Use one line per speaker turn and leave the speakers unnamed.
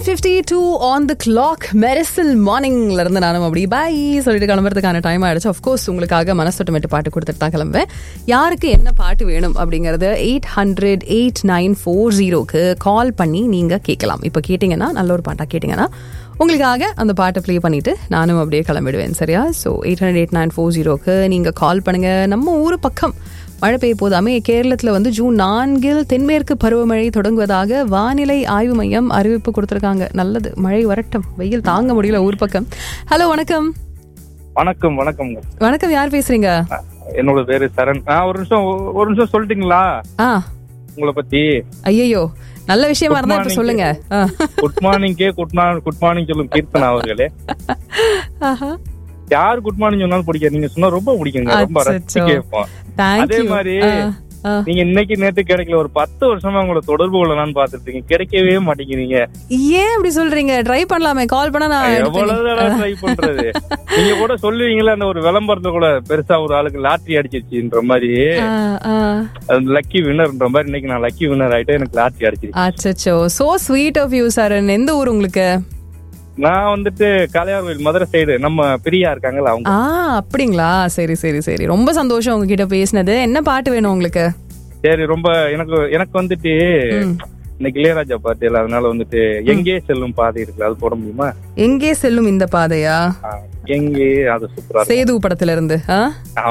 9:52 on the clock. Mersal மார்னிங்ல இருந்து நானும் அப்படி பாய் சொல்லிட்டு கிளம்புறதுக்கான டைம் ஆயிடுச்சு. ஆஃப்கோர்ஸ் உங்களுக்காக மனசொட்டமேட்டு பாட்டு கொடுத்துட்டு தான் கிளம்புவேன். யாருக்கு என்ன பாட்டு வேணும் அப்படிங்கறது 800-8940க்கு கால் பண்ணி நீங்க கேட்கலாம். இப்போ கேட்டீங்கன்னா, நல்ல ஒரு பாட்டா கேட்டீங்கன்னா உங்களுக்காக அந்த பாட்டை ப்ளே பண்ணிட்டு நானும் அப்படியே கிளம்பிடுவேன். சரியா? ஸோ 800-8940க்கு நீங்க கால் பண்ணுங்க. நம்ம ஊர் பக்கம் மழை பெய்ய போதாமே. கேரளத்தில் வந்து ஜூன் 4 தென்மேற்கு பருவமழை தொடங்குவதாக வானிலை ஆய்வு மையம் அறிவிப்பு கொடுத்திருக்காங்க. நல்லது, மழை வரட்டும், வெயில் தாங்க முடியல ஊர் பக்கம். ஹலோ, வணக்கம்.
வணக்கம். வணக்கம்.
வணக்கம், யார் பேசுறீங்க?
என்னோட பேரு சரண். ஒரு நிமிஷம் சொல்லிட்டீங்களா உங்களை பத்தி?
ஐயோ, நல்ல விஷயமா இருந்தா இப்ப சொல்லுங்க.
குட் மார்னிங்கே குட் மார்னிங் சொல்லும் கீர்த்தனா அவர்களே. யாரு குட் மார்னிங் சொன்னாலும் பிடிக்காது, நீங்க சொன்னா ரொம்ப பிடிக்குங்க, ரொம்ப ரசிச்சு கேட்போம். அதே மாதிரி நீங்க இன்னைக்கு நேத்து கிடைக்கல, ஒரு 10 வருஷமா உங்களை தொடர்பு கொள்ளலாம்னு பாத்துட்டு இருக்கீங்க, கிடைக்கவே மாட்டேங்கிறீங்க.
ஏன் அப்படி சொல்றீங்க? ட்ரை பண்ணலாமே, கால் பண்ணா நான்
எவ்வளவு ட்ரை பண்றது. நீங்க கூட சொல்லுவீங்களா, அந்த ஒரு விளம்பரத்துல கூட பெருசா ஒரு ஆளுக்கு லாட்டரி அடிச்சிருச்சுன்ற மாதிரி, லக்கி வின்னர்ன்ற மாதிரி. இன்னைக்கு நான் லக்கி வின்னர் ஆயிட்டேன், எனக்கு லாட்டரி அடிச்சிருச்சு.
அச்சச்சோ, சோ ஸ்வீட் ஆஃப் யூ சரண். எந்த ஊர் உங்களுக்கு?
நான் வந்துட்டு காளையார்கோவில் மதுரை சைடு. நம்ம பிரியா இருக்காங்கல்ல அவங்க.
அப்படிங்களா? சரி சரி சரி, ரொம்ப சந்தோஷம் உங்ககிட்ட பேசினது. என்ன பாட்டு வேணும் உங்களுக்கு?
சரி, ரொம்ப எனக்கு வந்துட்டு இன்னைக்கு இளையராஜா பாட்டு இல்ல, அதனால வந்துட்டு எங்கே செல்லும் பாதை இருக்குல்ல, அது போட முடியுமா?
எங்கே செல்லும் இந்த பாதையா?
எங்கே, அது சூப்பரா
சேது படத்துல இருந்து